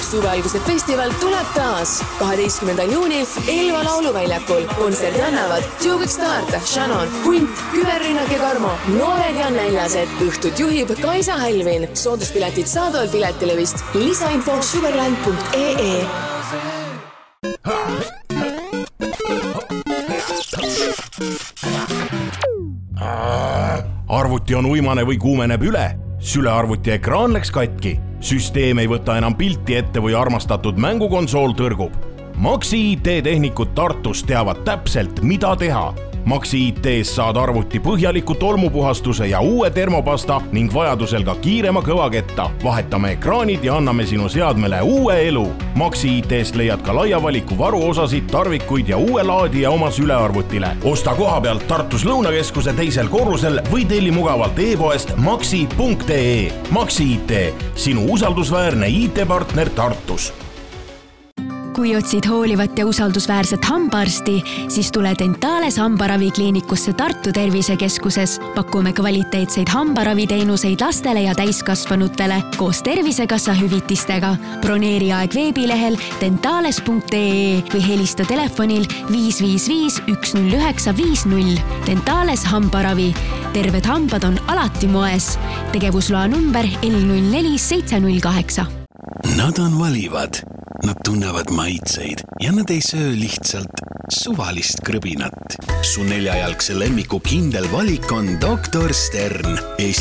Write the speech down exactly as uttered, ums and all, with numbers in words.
suvealguse festival tuleb taas kaheteistkümnendal juunil Elva lauluväljakul. Kontserdi annavad Jugik Start, Shannon, Hunt, Küberrinnak ja Karmo, noored ja näljased. Õhtut juhib Kaisa Hälvin. Sooduspiletid saadaval piletilevist. Lisainfo sugarland punkt ee. Arvuti on uimane või kuumeneb üle. Sülearvuti ekraan läks katki. Süsteem ei võta enam pilti ette või armastatud mängukonsool tõrgub. Maxi I T tehnikud Tartus teavad täpselt, mida teha. Maxi I T-s saad arvuti põhjaliku tolmupuhastuse ja uue termopasta ning vajadusel ka kiirema kõvaketta. Vahetame ekraanid ja anname sinu seadmele uue elu. Maxi I T-st leiad ka laia valiku varuosasid, tarvikuid ja uue laadija oma sülearvutile. Osta koha pealt Tartus Lõunakeskuse teisel korrusel või telli mugavalt e-poest maxi punkt ee. Maxi I T, sinu usaldusväärne I T-partner Tartus. Kui otsid hoolivat ja usaldusväärset hambaarsti, siis tule Dentales hambaravikliinikusse Tartu Tervisekeskuses. Pakume kvaliteetseid hambaraviteenuseid lastele ja täiskasvanutele koos Tervisekassa hüvitistega. Broneeri aeg veebilehel dentales punkt ee või helista telefonil viis viis viis üks null üheksa viis null. Dentales hambaravi. Terved hambad on alati moes. Tegevusloa number L null neli seitse null kaheksa. Nad on valivad, nad tunnevad maitseid ja nad ei söö lihtsalt suvalist krõbinat. Su neljajalgse lemmiku kindel valik on doktor Stern.